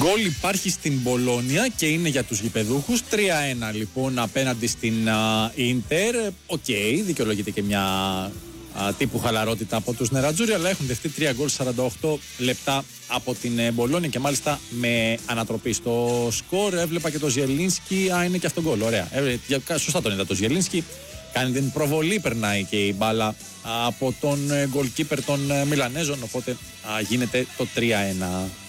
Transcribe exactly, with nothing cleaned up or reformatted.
Γκολ υπάρχει στην Μπολόνια και είναι για τους γηπεδούχους. τρία ένα λοιπόν απέναντι στην Ίντερ. Οκ, okay, δικαιολογείται και μια α, τύπου χαλαρότητα από τους νερατζούρι, αλλά έχουν δεχτεί τρία γκολ σαράντα οκτώ λεπτά από την Μπολόνια και μάλιστα με ανατροπή στο σκορ. Έβλεπα και το Ζιελίνσκι. Α, είναι και αυτό γκολ. Ωραία. Ε, σωστά τον είδα το Ζιελίνσκι. Κάνει την προβολή, περνάει και η μπάλα από τον γκολκίπερ των Μιλανέζων. Οπότε α, γίνεται το τρία ένα.